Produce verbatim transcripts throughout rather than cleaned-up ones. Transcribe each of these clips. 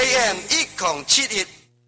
A M 一零七一。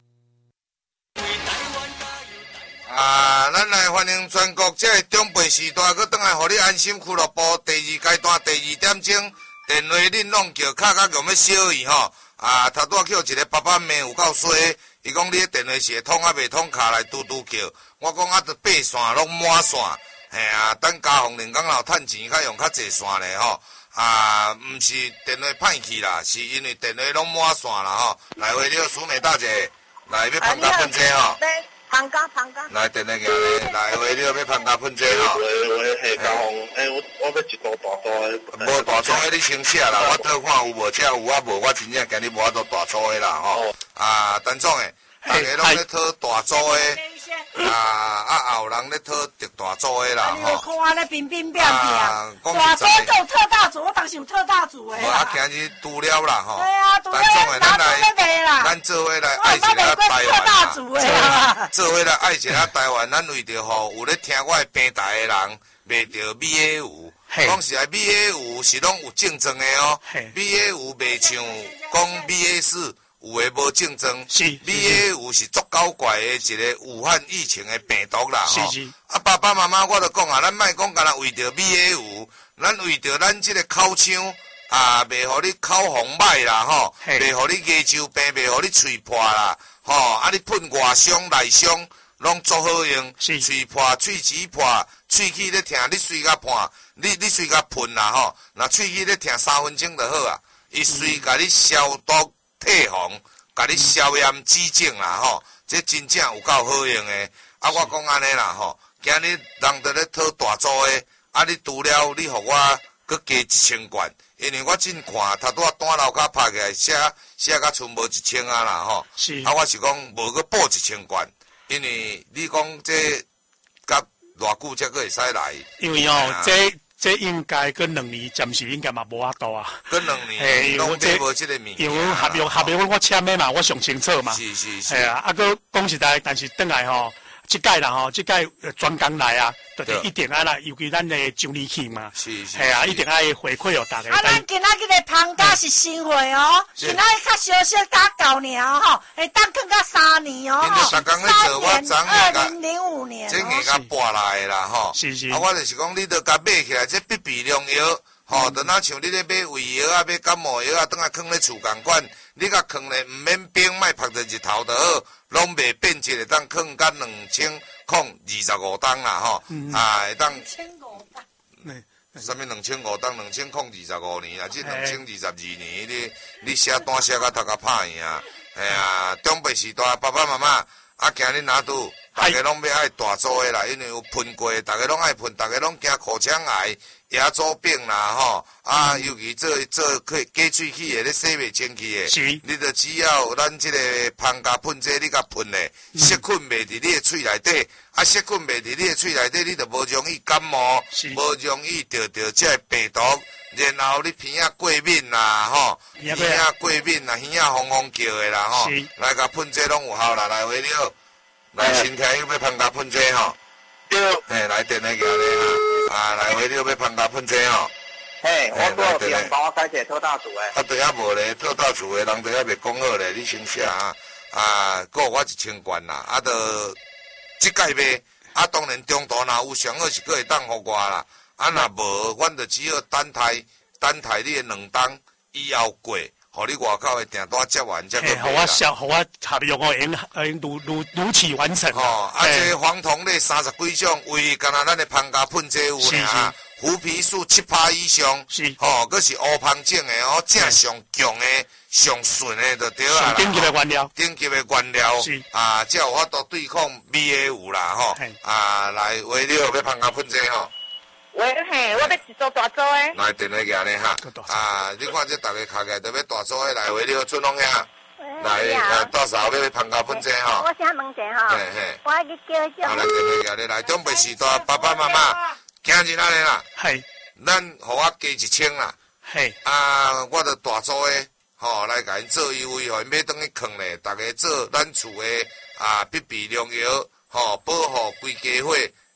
啊，咱来欢迎全国这个中辈时代，佮倒来，互你安心俱乐部第二阶段第二点钟，电话恁拢叫卡卡用要小伊吼。啊，头拄叫一个爸爸妹有够衰，伊讲你电话是会通啊袂通，卡来嘟嘟叫。我讲啊，着八线拢满线，嘿啊，等家访人讲老趁钱，较用较济线咧吼。啊，毋是电话歹去啦，是因为电话拢满线啦吼。来，为了苏美大姐，来要捧甲喷车吼。 捧甲捧甲。 来，电话行咧，来，为了要捧甲喷车吼。 喂喂，嘿，家访，诶，我我要一部大车的。 无大车的你先写啦，我倒看有无车有啊无，我真正今日无法度大车的啦吼。啊，陈总诶，大家拢咧讨大车的。啊啊！有人咧讨特大组的啦，吼！ 看安尼冰冰变变，大组都有特大组，我当时有特大组的。 无啊，今日除了啦，吼！ 对啊，除了咱来， 咱做伙来爱一下台湾啦。 做伙来爱一下台湾，咱为着吼有咧听我的平台的人，卖着米的牛。讲实在，米的牛是拢有竞争的哦。米的牛袂像讲米的四。有诶无竞争，米诶有是足够怪诶一个武汉疫情诶病毒啦吼。啊，爸爸妈妈我著讲啊，咱莫讲干那为着米诶有，咱为着咱即个口腔啊，袂互你口风歹啦吼，袂互你牙周病，袂互你喙破啦，吼啊你喷外伤内伤拢足好用，喙破、喙齿破、喙齿咧疼，你随甲破，你你随甲喷啦吼，若喙齿咧疼三分钟就好啊，伊随甲你消毒。退防，甲你消炎止症啦吼，这真正有够好用诶。啊，我讲安尼啦吼，今日人伫咧讨大组诶，啊，你除了你互我佮加一千元，因为我真看头拄啊单楼骹拍起来写写甲剩无一千啊啦吼。是。啊，我是讲无佮补一千元，因为你讲这甲偌久才佮会使来。因为哦，这。这应该跟两年暂时应该嘛无法度啊。跟两年，拢买无即个物件。因为合约合约我签的嘛，我上清楚嘛。是是是。系啊，啊个讲实在，但是转来吼，即届啦吼，即届专工来啊，就是一定爱啦，尤其咱的奖励器嘛。是是。系啊，一定爱回馈哦，大家。啊，咱今仔日个芳家是新会哦，今仔日较小小打九年吼，会当更到三年哦。三年，二零零五年。这个甲搬来的啦吼。是是。啊，我就是讲，你着甲买起来，这必备良药，吼，就若像你咧买胃药啊，买感冒药啊，等下放咧厝共款，你甲放咧毋免冰，莫晒着日头就好，拢袂变质，会当放甲两千空二十五档啦吼，啊，会当。两千五档。什么两千五档？两千空二十五年啊，即两千二十二年，你你写单写甲头壳拍赢，哎呀，中辈时代爸爸妈妈啊，今日拿拄。大家拢要爱大组的啦，因为有喷过，大家拢爱喷，大家拢惊口腔癌、牙周病啦，吼啊，嗯、尤其做做可以加喙齿的，咧洗袂清气的，是，你着只要咱即个芳家喷剂，你甲喷咧，细菌袂伫你的喙内底，啊，细菌袂伫你的喙内底，你着无容易感冒，无容易得着即个病毒，然后你鼻仔过敏啦，吼，鼻仔过敏啦，耳仔轰轰叫的啦，吼，来甲喷剂拢有效啦，来为了。来，身体要喷甲喷剂吼，对，嘿，来电那个咧哈，啊，来回了要喷甲喷剂吼，嘿，我多别人帮我改一个特大组诶，啊，对啊，无咧，特大组诶，人对啊袂讲好咧，你先写啊，啊，够我一千元啦，啊，着即届买，啊，当然中途若有上好是佫会当互我啦，啊，若无，阮着只好等待，等待你诶两档以后过。互你外口的订单接完，才去买啦。互我消，互我合用哦，用用如如如期完成。哦，啊，这黄酮类三十几种，唯一干那咱的芳家喷剂有尔，胡皮素七趴以上，是，吼，佫是乌芳症的哦，正上强的、上顺的就对啊。顶级的原料，顶级的原料，是啊，才有法度对抗米的有啦，吼，啊，来为了要芳家喷剂吼。喂，嘿，我要是做大组诶。来电话行咧哈，啊，你看这大家卡起来都要大组诶，来回了春龙遐，来啊，到时候要芳家喷剂吼。我先问者吼，嘿嘿，我去叫叫。来电话行咧，来中辈时代爸爸妈妈，今日安尼啦，系，咱互我加一千啦，系，啊，我着大组诶，吼，来甲因做优惠，互因买转去藏咧，逐个做咱厝诶啊必备良药，吼，保护规家伙。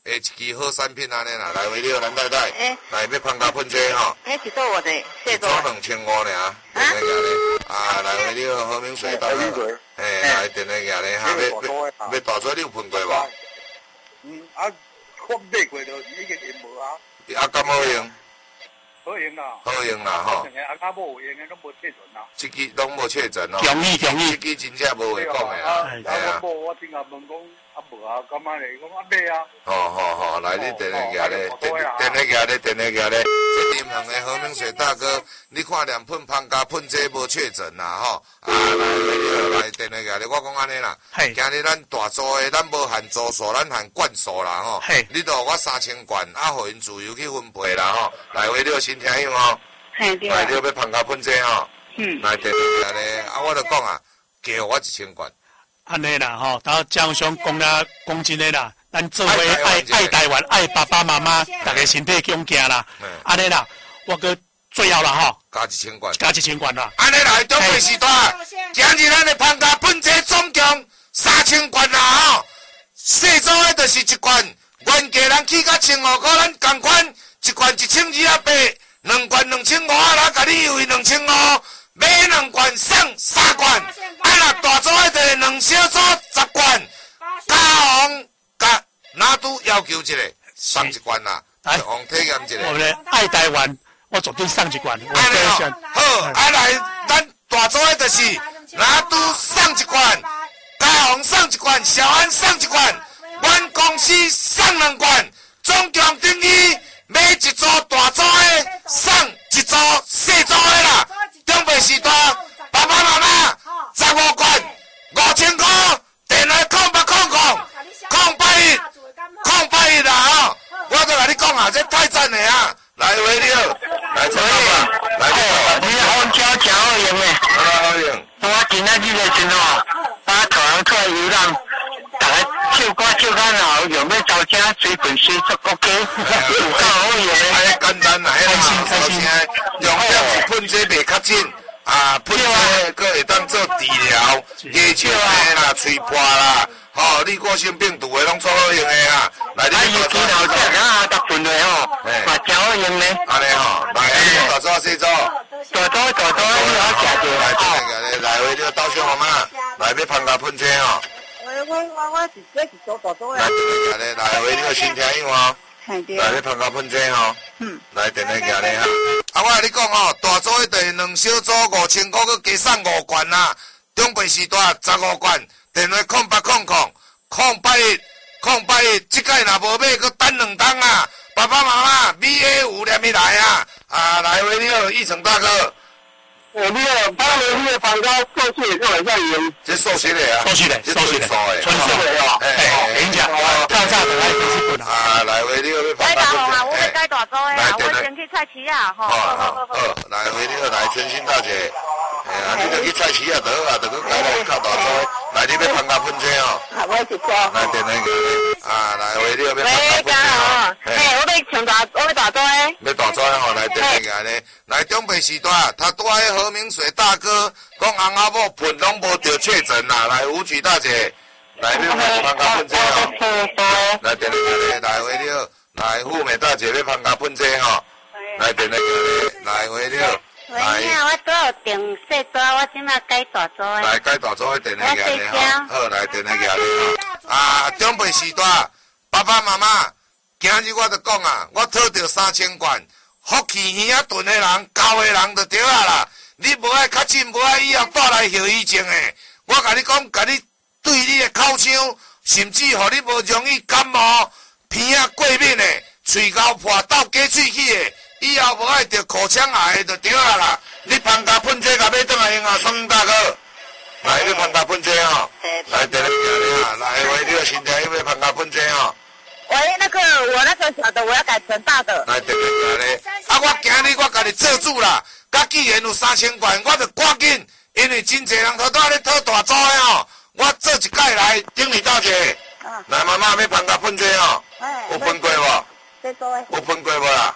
诶，一支好产品安尼啦，来回了蓝太太，来要芳加喷这吼， 迄是做我的， 一组两千五尔，电来夹咧，啊，来回了和明水大哥，诶，来电来夹咧，哈，要要大嘴你有喷过无？ 嗯，啊，我买过就已经用无啊。 啊，敢好用？ 好用啦， 好用啦吼。 啊，啊无用的拢无确诊啦。 这支拢无确诊哦。 同意同意。 这支真正无话讲的啊。 啊，我无我正下问讲啊无啊，咁啊嚟讲啊买啊。 哦好好，来你电来夹咧，电电来夹咧，电来夹咧。这银行的和明水大哥，你看两喷芳加喷这无确诊啦吼。啊来来电来夹咧，我讲安尼啦。今日咱大租的，咱无限租数，咱限罐数啦吼。你都我三千罐，啊，互因自由去分配啦吼。来回了新听友吼。来了要芳加喷这吼。嗯。来电来夹咧，啊我就讲啊，加我一千罐。 安尼啦吼，然后江兄讲啦，讲真诶啦，咱作为爱爱台湾、爱爸爸妈妈，大家身体强健啦。安尼啦，我搁最后啦吼， 加一千罐， 加一千罐啦。 安尼来中国时代，今日咱的芳加喷这总共三千罐啦吼，细组的就是一罐，原价咱起甲千五块，咱同款一罐一千二啊八，两罐两千五啊，咱甲你优惠两千五。买两罐送三罐，啊若大组的就两小组十罐，加红加拿督要求一个送一罐啦，红体验一个。 我们爱台湾，我绝对送一罐。 安尼哦，好，啊来，咱大组的就是拿督送一罐，加红送一罐，小安送一罐，阮公司送两罐，总共等于买一组大组的送一组细组的啦。中北时代，爸爸妈妈十五罐五千块，电来空八空空空八一空八一啦吼！我都甲你讲啊，这太赞了啊！来回了，来陈老板，来来， 你好椒真好用诶， 好好用。 我今仔日来真哦，啊，台湾出来游览，大家唱歌唱较好，用要招车水盆水做 OK， 有够好用诶。 哎，简单来啦，首先用了是喷这袂较紧。啊，喷这个会当做治疗，牙笑的啦、嘴破啦，吼，你过性病毒的拢做好用的啊。来，你大组头只啊，搭喷落吼，嘛真好用咧。 安尼吼，来，大组细组， 大组大组好食着。 来，来来回这个刀削妈妈，来要芳加喷这吼。 我我我我是这是做大组的。 来，来来回这个新听友哦。来要芳加喷这吼。嗯。来，电来夹咧哈。啊，我甲你讲吼，大组的就是两小组五千块，佮加送五罐啦。中北时代十五罐，电话空八空空空八一空八一，即届若无买，佮等两档啊。爸爸妈妈 V A 五念起来啊！啊，来回了，义成大哥。 我那个八楼那个房高过去就很像用， 这手写的啊， 手写的，手写的， 纯手的哦。哎，跟你讲，跳蚤的来是不能。 啊，来回了要放大分啊，我要改大组的啊，我先去菜市啊，吼。好好好， 来回了来春心大姐，哎呀，你著去菜市啊，得啊，得去改来较大组，来你要芳加喷这哦。 好，我去做。 来电那个，啊，来回了要芳加喷这哦。哎，我要唱大，我要大组的。 要大组的吼，来电那个呢，来中北时代，他住喺和明水大哥，讲翁仔某喷拢无着确诊啦，来吴举大姐，来要芳加喷这哦。来电那个，来回了，来富美大姐要芳加喷这吼，来电那个，来回了。 喂，我做定细组，我即马改大组的。 来改大组的电那个呢，好，来电那个呢，啊，中北时代，爸爸妈妈，今日我就讲啊，我讨着三千罐，福气耳啊钝的人、高的人就对啊啦。你无爱较紧，无爱以后带来后遗症的，我甲你讲，甲你对你的口腔，甚至互你无容易感冒、鼻啊过敏的、喙沟破、倒假喙齿的。以后无爱着口腔癌就对啊啦！你芳加喷这甲买倒来用啊，双大哥，来你芳加喷这哦，来电来啊，来回你个身体要芳加喷这哦。 喂，那个我那个小的我要改成大的。 来电来咧，啊我今日我甲你做主啦，甲既然有三千罐，我就赶紧，因为真侪人头都咧讨大组的哦，我做一届来顶你大姐，来妈妈要芳加喷这哦，有喷过无？有喷过无啦？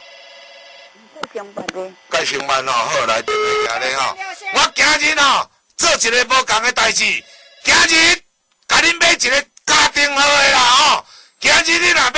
介上班哦，好来电话咧吼。我今日哦做一个无共的代志，今日甲恁买一个家庭号的啦吼。今日你若买特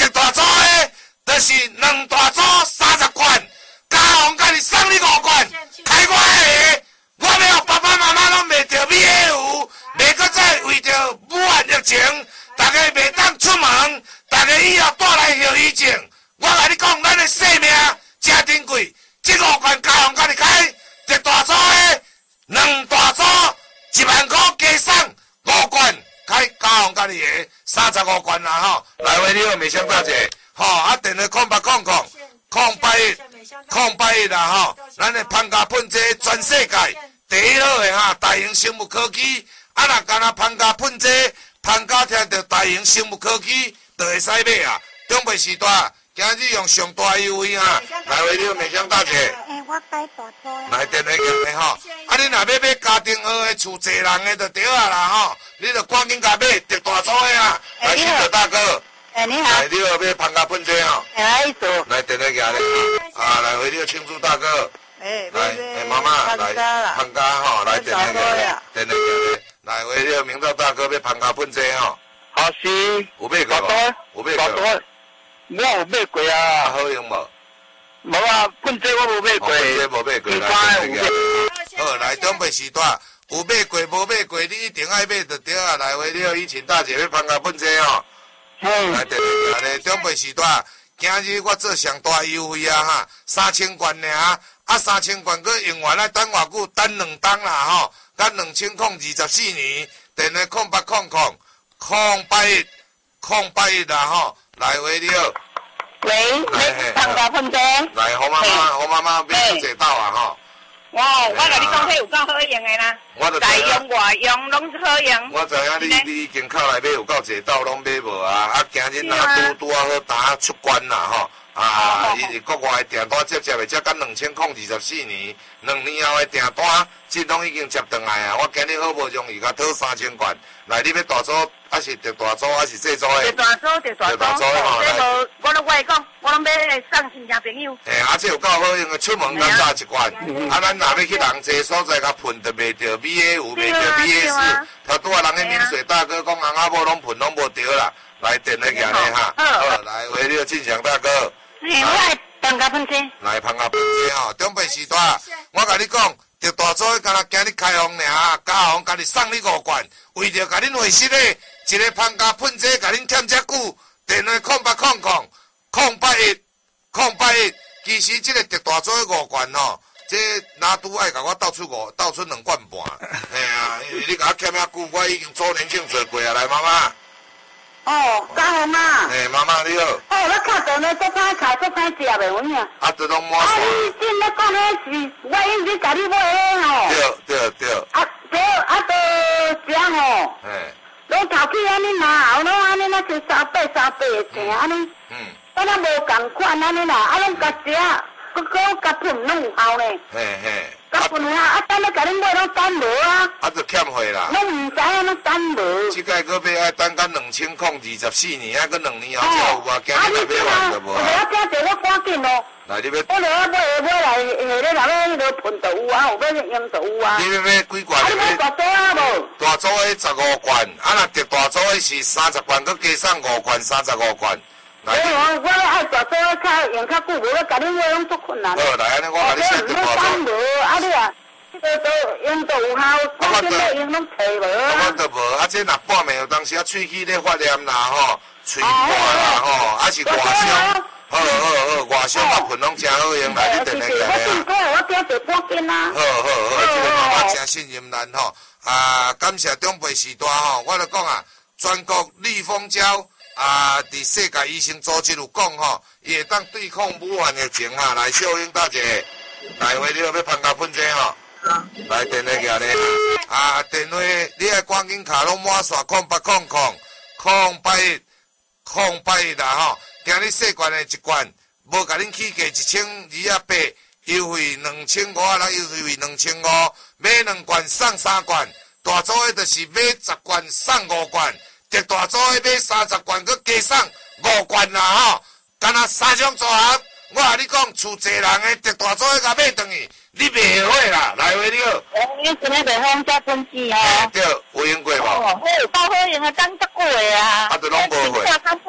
特大组的，就是两大组三十罐，嘉宏甲你送你五罐，开我的，我要让爸爸妈妈拢卖着米的有，袂搁再为着武汉疫情，大家袂当出门，大家以后带来后遗症。我甲你讲，咱的性命真珍贵，这五罐嘉宏甲你开，特大组的，两大组一万块加送五罐。开嘉宏甲你的三十五罐啦吼，来回你好，美香大姐，吼啊电话空八空空空八一空八一啦吼，咱的芳家喷剂全世界第一好的哈，大型生物科技，啊若干那芳家喷剂，芳家听到大型生物科技就会使买啊，中北时代今日用上大优惠哈，来回你好，美香大姐。 诶，我改大组来电话讲的吼，啊你若要买家庭号的厝济人的就对啊啦吼，你就赶紧甲买特大组的啊，来请着大哥。 诶，你好。 来，你好，要芳家喷剂吼。 来一组。 来电话讲的，啊来回你好，庆祝大哥。 诶， 来，诶妈妈来，芳家吼，来电话讲的，电话讲的，来回你好，明道大哥要芳家喷剂吼。 好是。 有买过无？有买过。 我有买过啊。 好用无？ 无啊，喷剂我无买过。 喷剂无买过，来电话讲。好，来中北时段。有买过无买过，你一定爱买就对啊！来回你好，以前大姐要芳家喷剂吼。 嗯。 来电话咧，中北时段，今日我做上大优惠啊哈，三千罐尔，啊三千罐个用完来等偌久，等两冬啦吼，等两千空二十四年，电话空八空空空八一空八一啦吼，来回你好。 喂，你芳家喷剂？ 来，好妈妈，好妈妈，别坐到啊吼。 哇，我甲你讲，迄有够好用的啦，内用外用拢好用。 我知影你你经口内买有够济道拢买无啊？啊，今日若拄拄啊好打出关啦吼，啊，伊是国外的订单接接的，才甲两千空二十四年，两年后的订单，即拢已经接转来啊！我今日好无容易甲讨三千罐，来你要大组还是特大组还是小组的？ 特大组，特大组，这无我拢我讲，我拢要送亲戚朋友。 诶，啊，这有够好用的，出门咱炸一罐，啊，咱若要去人济所在甲喷，就卖着米 A 五，卖着米 A 四，头拄啊人个闽水大哥讲翁仔某拢喷拢无着啦，来电来行咧哈，好，来回你进祥大哥。 诶，我来芳家喷剂。 来芳家喷剂吼，中北时段，我甲你讲。特大组的，敢若今日开放尔，嘉宏甲你送你五罐，为着甲恁会室的一个芳家喷剂，甲恁欠遮久，电话空八空空空八一空八一，其实这个特大组的五罐吼，这拿拄爱甲我倒出五倒出两罐半，嘿啊，因为你甲我欠遐久，我已经周年庆做过啊，来妈妈。 哦，嘉宏啊！ 诶，妈妈你好。哦， 我敲电话做歹卡做歹食袂有影。 啊，都拢满线。 啊，你真咧讲迄是，我应该甲你买迄吼。 对对对。 啊，对，啊，都食吼。 嘿。 拢头去安尼拿，后拢安尼那是三百三百的钱安尼。嗯。咱那无共款安尼啦，啊，拢甲食，佮佮甲喷拢有效咧。 嘿嘿。 甲喷啊！啊，等咧甲恁买拢等无啊！ 啊，就欠货啦。 拢毋知影拢等无。 即届搁要爱等到两千空二十四年，啊，搁两年后才有啊，今日买完就无啊。 我听者我赶紧咯。 来，你要。 我了要买买来，下咧若要迄个喷就有啊，有要用就有啊。 你要买几罐？ 啊，你买大组啊无？ 大组的十五罐，啊，若特大组的是三十罐，搁加送五罐，三十五罐。 我我我爱大组较用较久，无我甲恁买拢足困难。 好，来安尼我甲你写特大组。 无啊你啊！这个都用都有效，我现在用拢找无啊。 我都无，啊，这若半暝有当时啊，喙齿咧发炎啦吼，喙破啦吼，啊是外伤，好好好，外伤甲喷拢真好用，来你电话来啊。 我听着赶紧啊。 好好好，这个妈妈真信任咱吼，啊，感谢中北时代吼，我就讲啊，全国立丰胶啊，伫世界医生组织有讲吼，伊会当对抗武汉疫情哈，来秀英大姐，来回你要要芳家喷剂吼。来电话行咧，啊电话你爱赶紧卡拢满线，空八空空空八一空八一啦吼，今日细罐的一罐，无甲恁起价一千二啊八，优惠两千五啊，来优惠两千五，买两罐送三罐，大组的就是买十罐送五罐，特大组的买三十罐，佮加送五罐啦吼，干那三种组合。我甲你讲，厝济人的特大组的甲买转去，你袂后悔啦！来回你好。 哦，你今日袂放遮喷剂哦。 对，有用过无？ 哦，好，够好用啊，等足久的啊。 啊，都拢无货。 下汤喷得足好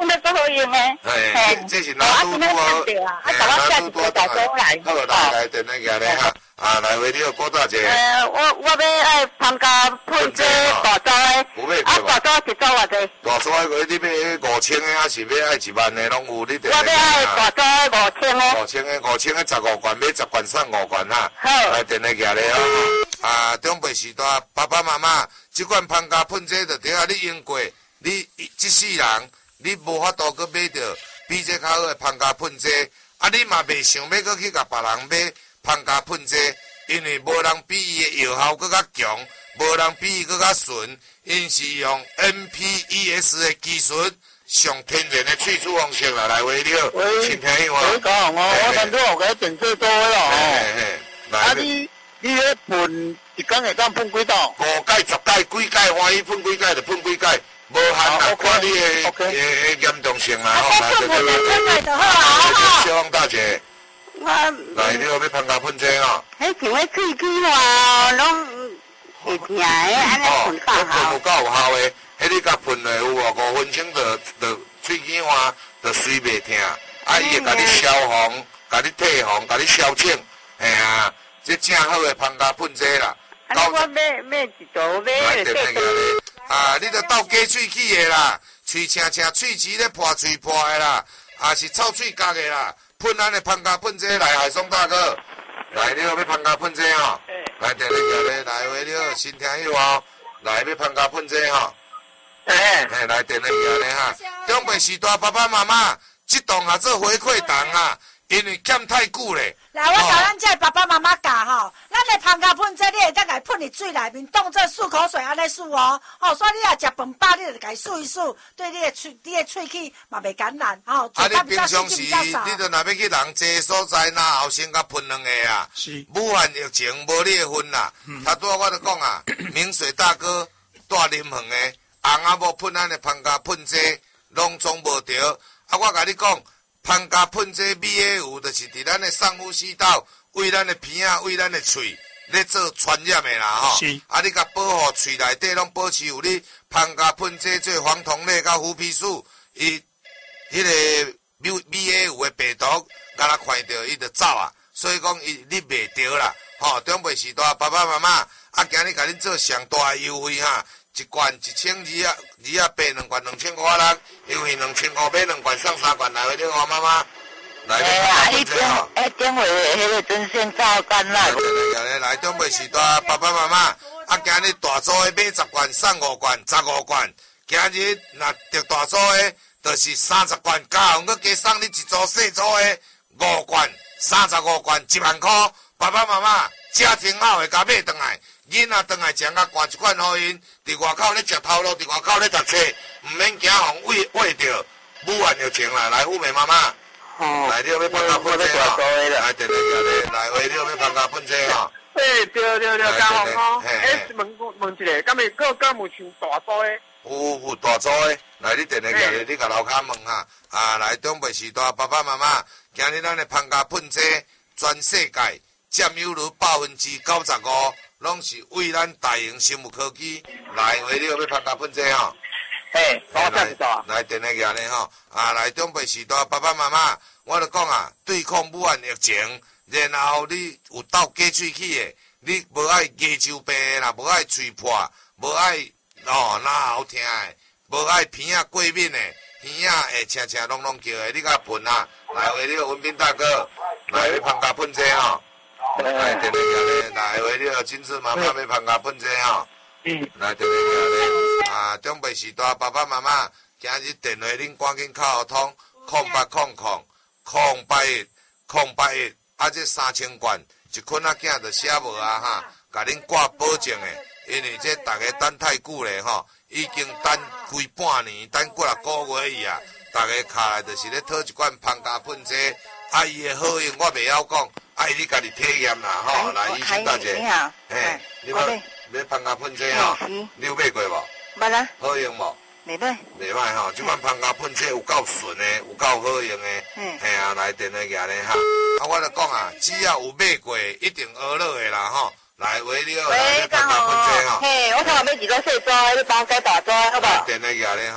用诶。 嘿，这是哪拄拄好？ 哎，哪拄拄大哥来。 好，来来，电话举咧哈。啊，来回你郭大姐。 呃，我我要爱参加喷这大招诶。 有买过无？啊，大招一招偌济？ 大招诶，你要五千诶，还是要爱一万诶？拢有你电话。 我要爱大招诶五千诶。 五千诶，五千诶，十五罐，买十罐送五罐哈。 好。 来电话举咧哦。啊，长辈时代，爸爸妈妈，即款芳家喷这就对啊，你用过，你即世人，你无法度去买着比这较好诶芳家喷这，啊，你嘛袂想要去去甲别人买。芳家喷这，因为无人比伊的药效更较强，无人比伊更较纯，因是用 N P E S 的技术，上天然的萃取方式来来为了。请听有无？ 我讲哦，我看到我给点最多了哦。 啊，你你迄喷一工会当喷几道？ 五届、十届、几届，欢喜喷几届就喷几届，无限啦，看你的的严重性啦。 吼，来对对对，好啊。 小王大姐。 我来，你有要芳家喷这哦？ 迄像迄喙齿吼，拢会疼诶，安尼喷够好。 喷有够有效诶，迄你甲喷落有无？五分钟就就喙齿花就水袂疼，啊伊会甲你消红，甲你退红，甲你消肿，嘿啊，这正好诶芳家喷这啦。 啊，我买买一组买来电来个咧，啊，你着斗加喙齿诶啦，喙青青，喙齿咧破喙破诶啦，啊是臭喙角诶啦。喷咱的芳家喷这来，海松大哥，来了要芳家喷这吼，来电话叫咧，来为了新听友哦，来要芳家喷这吼，哎，来电话叫咧哈，长辈时代爸爸妈妈，这档啊做回馈档啊，因为欠太久咧。 来，我甲咱这爸爸妈妈教吼，咱的芳家喷这，你会当甲伊喷入水内面，当做漱口水安尼漱哦。吼，所以你若食饭饱，你就甲伊漱一漱，对你的喙、你的喙齿嘛袂感染。吼， 啊，你平常时，你着若要去人济所在，那后先甲喷两个啊。是。武汉疫情无你的份啦。嗯。他拄我着讲啊，明水大哥带临恒的，翁仔某喷咱的芳家喷这，拢总无着。啊，我甲你讲。芳家喷这美的有，就是伫咱的上呼吸道，为咱的鼻啊，为咱的喙，咧做传染的啦吼。是。啊，你甲保护喙内底拢保持有你芳家喷这做黄酮类甲胡皮素，伊迄个美美的有的病毒，甲咱看到伊就走啊。所以讲伊你袂着啦，吼，长辈时代爸爸妈妈，啊，今日甲恁做上大的优惠哈。一罐一千二啊，二啊八两罐两千块啦，因为两千块买两罐送三罐来回电话妈妈，来哎呀，你电哎电话迄个针线照干啦。 来来，长辈时代爸爸妈妈，啊，今日大组的买十罐送五罐，十五罐。今日若得大组的，就是三十罐，加上佮加送你一组细组的五罐，三十五罐一万块。爸爸妈妈家庭好会甲买倒来。囡仔倒来食甲灌一罐互因，伫外口咧食头路，伫外口咧读册，毋免惊互喂喂着，武汉疫情啦，来富美妈妈，哦，来了要芳家喷这吼，来电话叫咧，来为了要芳家喷这吼。 诶，对对对，嘉宏吼，诶，问问一下，敢会个敢有像大组诶？ 有有大组诶，来你电话叫咧，你甲楼骹问哈，啊，来长辈时代爸爸妈妈，今日咱的芳家喷这全世界占有率百分之九十五。拢是为咱大型生物科技来为了要芳家喷这吼， 嘿，我知道。 来电话个咧吼，啊来长辈时代爸爸妈妈，我著讲啊，对抗武汉疫情，然后你有斗假喙齿的，你无爱牙周病啦，无爱喙破，无爱哦哪喉疼的，无爱鼻仔过敏的，耳仔会青青隆隆叫的，你甲喷啊，来为了文斌大哥，来要芳家喷这吼。来电话叫咧，来为了亲子妈妈要芳家喷这吼，来电话叫咧，啊，长辈时代爸爸妈妈，今日电话恁赶紧敲互通，空八空空空八一空八一，啊，这三千罐一捆仔囝就写无啊哈，甲恁挂保证诶，因为这大家等太久咧吼，已经等规半年，等几啊个月去啊，大家卡来就是咧讨一罐芳家喷这，啊伊诶好用我袂晓讲。爱你家己体验啦，吼！来，医生大姐，嘿，你要要芳家喷这吼，你有买过无？ 捌啦。 好用无？ 袂歹。 袂歹吼，即款芳家喷这有够顺的，有够好用的，嘿啊，来电话举咧哈。啊，我著讲啊，只要有买过，一定学落的啦吼。来，为了来芳家喷这吼。 嘿，我看买一个细纸，你包个大纸，好不好？ 电话举咧吼。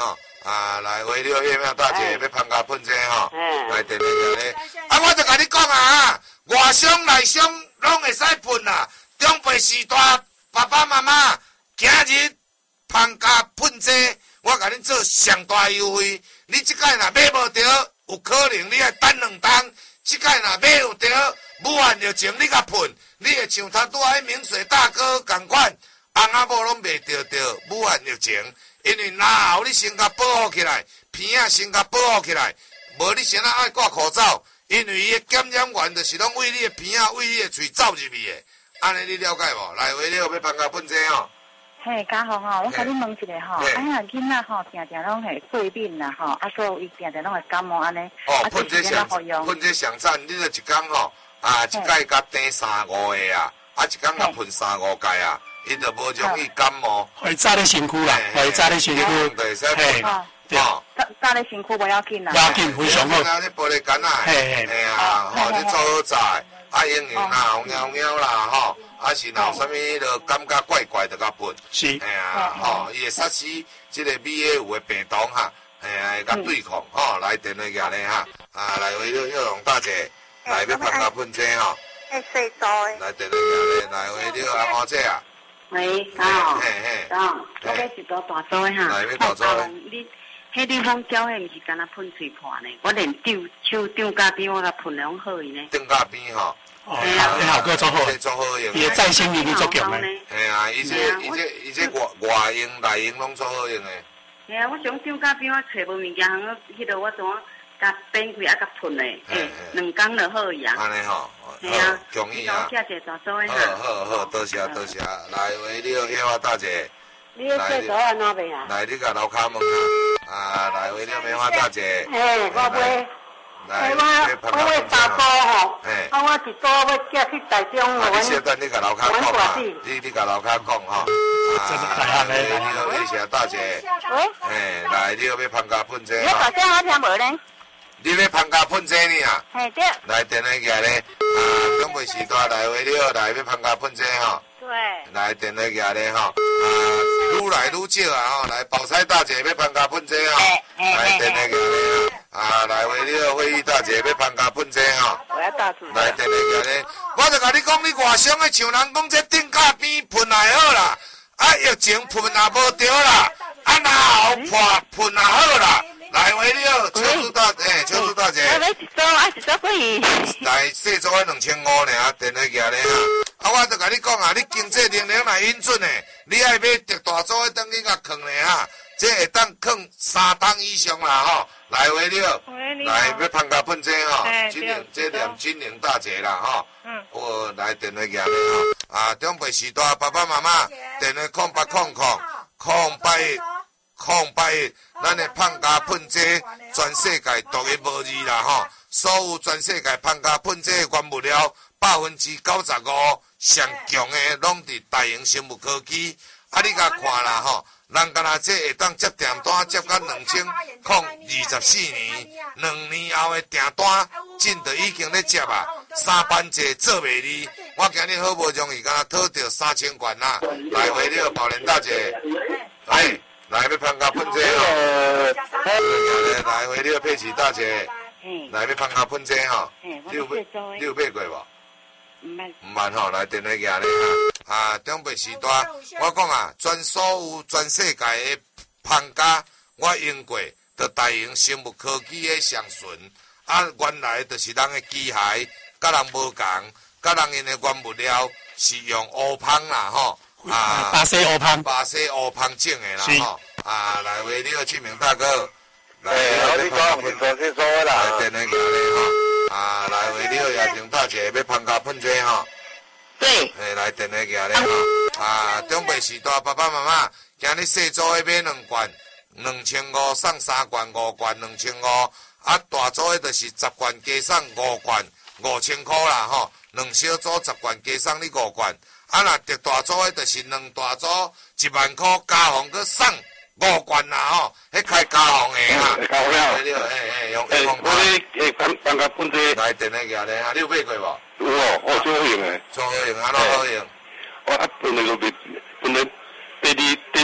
啊，来为了叶苗大姐要参加喷这吼，来电话个咧。啊，我就甲你讲啊，外伤内伤拢会使喷啦。长辈时代爸爸妈妈今日参加喷这，我甲恁做上大优惠。你即摆若买无着，有可能你爱等两单。即摆若买有着，武汉就情你甲喷，你会像他拄仔明水大哥共款，翁仔某拢袂着着武汉疫情。因为然后你先甲保护起来，鼻仔先甲保护起来，无你先啊爱挂口罩，因为伊的感染源就是拢为你的鼻仔、为你的喙走入去的。安尼你了解无？来为了要参加喷这吼。 嘿，家豪吼，我甲你问一下吼，哎呀，囡仔吼，定定拢会过敏啦吼，啊，所以伊定定拢会感冒安尼。 哦，喷这上，喷这上赞，你著一工吼，啊，一届甲叮三五个啊，啊，一工甲喷三五届啊。伊就无容易感冒， 会早咧身躯啦，会早咧身躯， 对，使喷， 对， 早早咧身躯不要紧啦， 要紧非常好。 啊，你玻璃干啊，嘿啊，吼，你做好菜，啊，营养啦，红喵喵啦，吼，啊是若有啥物就感觉怪怪就甲喷， 是， 嘿啊，吼，伊会杀死即个 B A 五的病毒哈，嘿啊，会甲对抗，吼，来电话个咧哈，啊，来为了要容大姐来要参加喷车吼， 会洗澡的， 来电话个咧，来为了阿毛姐啊。 喂，家豪，家豪，我要一桌大桌的哈， 来要大桌的。 你，迄地方招迄毋是干那喷嘴破呢？我连丢手丢家边我甲喷拢好伊呢。 顶家边吼， 哦，你效果做好， 做好用。 伊再生力足强的。 嘿啊，伊这伊这伊这外外用内用拢做好用的。 嘿啊，我想丢家边我找无物件，我迄落我怎啊甲变开啊甲喷嘞，诶，两工就好伊啊。 安尼吼。 系啊， 恭喜啊！ 好好好，多谢多谢，来为了叶花大姐， 你要洗澡安怎袂啊？ 来你甲楼骹问啊，啊来为了梅花大姐， 嘿，我买， 来我我买三包吼，啊我一包要寄去台中啊，你小等你甲楼骹讲啊，你你甲楼骹讲吼，啊，为了谢谢大姐， 喂， 嘿，来你要要参加喷这你大声我听无咧。 你要参加喷这呢啊？ 嘿对。 来电话个咧，啊，长辈时代来为了来要参加喷这吼。 对。 来电话个咧吼，啊，愈来愈少啊吼，来宝钗大姐要参加喷这吼，来电话个咧啊，来为了会议大姐要参加喷这吼。 我要打出。 来电话个咧，我就甲你讲，你外伤的像人讲这顶甲边喷也好啦，啊，疫情喷也无着啦，啊，然后破喷也好啦。来为了邱主大，诶，邱主大姐， 我要一组，啊一组可以。 来细组的两千五尔，电话寄咧哈。啊，我就甲你讲啊，你经济能力若允准诶，你爱买特大组的等于甲藏咧哈，这会当藏三档以上啦吼。来为了，来要参加喷这吼，金玲这念金玲大姐啦吼。嗯。我来电话寄咧吼，啊，长辈时代爸爸妈妈，电话空八空空空八。空八，咱的胖家喷这全世界独一无二啦吼！所有全世界胖家喷这原物料，百分之九十五上强的拢伫大型生物科技。啊，你甲看啦吼，人敢若这会当接订单接到两千空二十四年，两年后的订单真就已经咧接啊，三班制做袂离。我今日好不容易敢若讨到三千元啦，来为了宝莲大姐，哎。来要参加喷这吼，来回你要佩奇大姐，来要参加喷这吼，你有买你有买过无？唔捌，唔捌吼，来电话寄咧哈，啊，长辈时代，我讲啊，全所有全世界的芳家，我用过，就大型生物科技的上纯，啊，原来就是咱的机械，甲人无共，甲人因的原物料是用乌芳啦吼。啊， 巴西乌芳， 巴西乌芳种的啦吼，啊，来为了志明大哥，来你讲很多是说啦， 来电话寄咧吼，啊，来为了叶婷大姐要参加喷这吼， 对， 诶，来电话寄咧吼，啊，长辈时代爸爸妈妈，今日细组的买两罐，两千五送三罐，五罐两千五，啊，大组的就是十罐加送五罐，五千块啦吼，两小组十罐加送你五罐。啊，若特大组诶，就是两大组一万块加红去送五罐啦吼，迄开加红诶哈。 加红了。 对对，诶诶，用诶，我咧诶，放放个喷这。 来电话寄咧，你有买过无？ 有哦，我做好用诶。 做好用，安怎好用？ 我啊喷那个喷喷第二第第二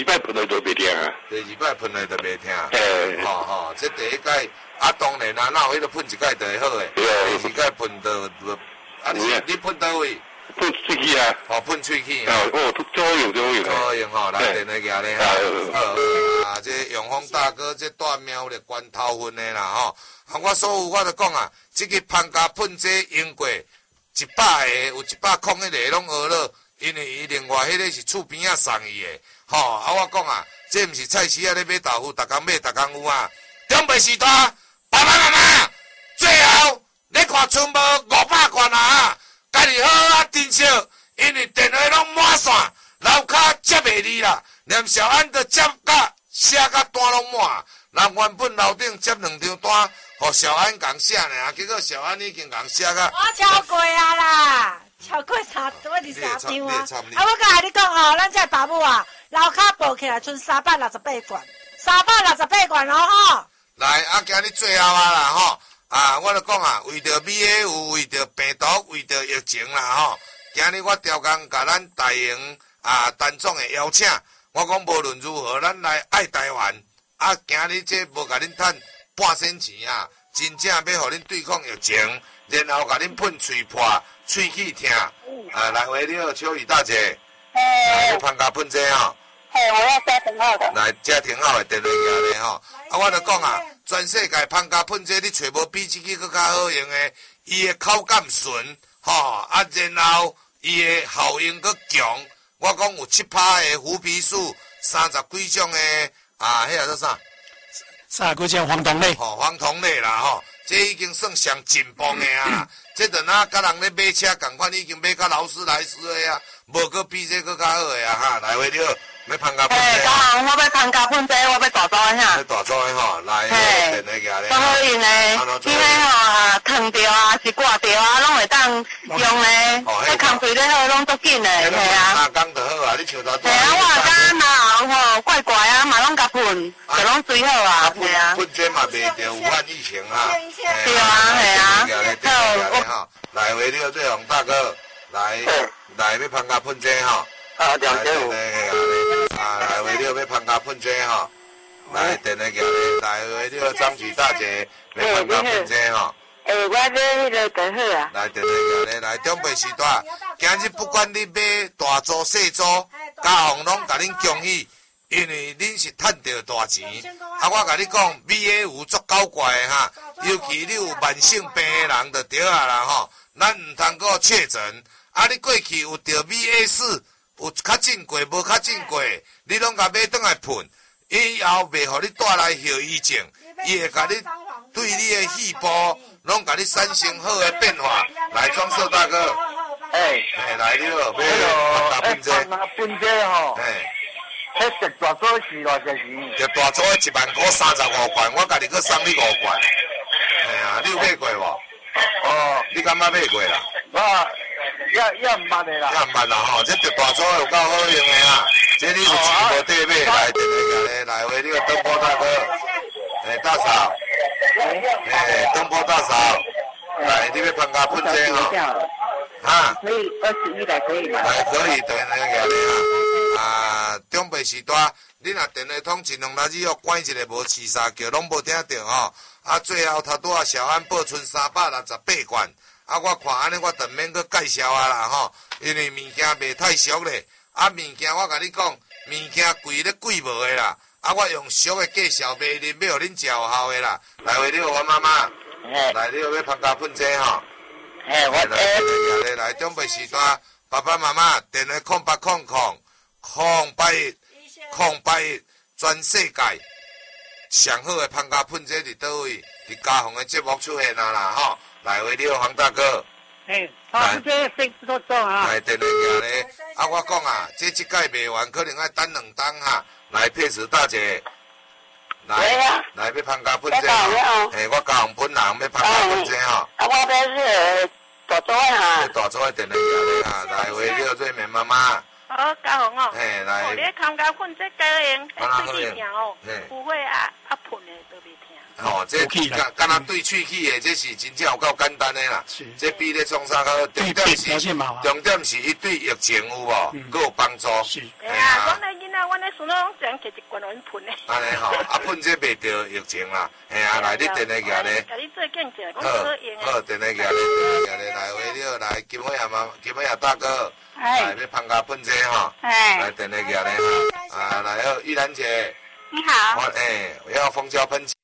摆喷的都袂听啊。 第二摆喷的都袂听。 嘿。 吼吼，这第一届啊，当然啦，哪有迄个喷一届就会好诶。第二届喷到，啊你你喷倒位？ 喷喙齿啊。 哦，喷喙齿啊。哦，最好用最好用。 最好用吼，来电来举咧哈。啊，这永丰大哥这带苗栗关头份的啦吼。啊，我所有我就讲啊，这个芳加喷这用过一百个，有一百空迄个拢学了，因为伊另外迄个是厝边仔送伊的。吼，啊，我讲啊，这毋是菜市啊咧买豆腐，逐工买逐工有啊。中北时代，爸爸妈妈，最后你看剩无五百罐啊，家己好好珍惜，因为电话拢满线，楼骹接袂离啦，连小安都接甲写甲单拢满，人原本楼顶接两张单，互小安共写呢，结果小安已经共写甲。 我超过啊啦，超过三，我是三张啊。啊，我甲你讲吼，咱这爸母啊，楼骹报起来剩三百六十八罐，三百六十八罐咯吼。 来，啊，今日最后啊啦吼，啊，我著讲啊，为着美的有，为着病毒，为着疫情啦吼，今日我调工甲咱大营啊单总的邀请，我讲无论如何，咱来爱台湾，啊，今日这无甲恁趁半仙钱啊，真正要互恁对抗疫情，然后甲恁喷喙破、喙齿痛，啊，来回你好，秋雨大姐，来，你芳加喷这吼。 嘿，我要加挺好的。 来，加挺好的电话举咧吼，啊，我著讲啊，全世界芳加喷这你找无比这个更较好用的，伊的口感顺，吼，啊，然后伊的效应佫强，我讲有七趴的虎皮素，三十几种的啊，迄个做啥？ 三十几种黄酮类。 吼，黄酮类啦吼，这已经算上进步的啊，这等啊，甲人咧买车共款，已经买甲劳斯莱斯的啊，无佫比这佫较好的啊哈，来回你好。要芳加喷这？ 嘿，刚我要芳加喷这，我要大做的哈。 要大做的吼，来，电话举咧。 最好用的，这个吼烫掉啊，是挂掉啊，拢会当用的。这空水咧好，拢足紧的，系啊。 三工就好啊，你像他。 系啊，我讲若有吼怪怪啊，嘛拢甲喷，就拢水好啊，系啊。 喷这嘛袂着武汉疫情啊。 对啊，系啊。 好，来，为了这洪大哥，来来要芳加喷这吼。 啊，两千五。 啊，来为了要芳加喷这吼，来电话举咧，来为了张菊大姐要芳加喷这吼。 诶，我买迄个就好啊。 来电话举咧，来中北时代，今日不管你买大租细租，家户拢甲恁恭喜，因为恁是趁着大钱。啊，我甲你讲，美的有足够怪的哈，尤其你有慢性病的人就对啊啦吼，咱毋通阁确诊。啊，你过去有着美的四。有较进过，无较进过，你拢甲买转来喷，以后袂互你带来后遗症，伊会甲你对你的细胞，拢甲你产生好的变化。来，装设大哥， 哎， 哎，来你好，买芳加喷这， 芳加喷这吼， 哎， 迄食大组是偌济钱？ 食大组一万块三十五罐，我家己佫送你五罐。哎呀，你有买过无？哦，你敢捌买过啦？ 我。也也毋捌的啦， 也毋捌啦吼，这着大组有够好用的啊！这你有钱无地买，来电话举咧，来为你个东坡大哥，诶大嫂，诶东坡大嫂，来你要芳加喷这吼，哈， 可以二十一来可以吗？ 来可以电话举咧哈，啊中北时代，你若电话通尽量来只要关一个无四三叫拢无听到吼，啊最后他拄啊小安报剩三百六十八罐。啊，我看安尼，我就免去介绍啊啦吼，因为物件卖太俗咧。啊，物件我甲你讲，物件贵咧贵无的啦。啊，我用俗的介绍卖恁，要互恁食有效的啦。来，为你我妈妈，来你要芳加喷这吼。 哎，我来来来，中北时代，爸爸妈妈电话空八空空空八一空八一，全世界上好的芳加喷这伫倒位？伫家宏的节目出现啊啦吼。来，为你好，黄大哥。 嘿，他这个生做做啊。 来，电话举咧。啊，我讲啊，这一届卖完，可能要等两档哈。来，佩慈大姐。来，来要芳加喷这吼。嘿，我家红本人要芳加喷这吼。 啊，我要是大组哈。 大组的电话举咧哈。来，为你好，瑞美妈妈。 好，家红哦。 嘿，来。 你芳加喷这个用，最近听哦，不会啊啊喷的都袂听。 吼，这敢敢若对喙齿的，这是真正有够简单的啦。这比咧创啥个？重点是重点是伊对疫情有无，佮有帮助。 哎呀，阮的囡仔，阮的孙拢这样摕一罐人喷的。 安尼吼，啊喷这袂着疫情啦，嘿啊，来你电话举咧。 甲你做见证，讲好， 好用的。 好，电话举咧，电话举咧，来回了，来金伟啊妈，金伟啊大哥，来要芳家喷这吼，来电话举咧哈，啊来好，玉兰姐， 你好， 我诶，我要蜂胶喷剂。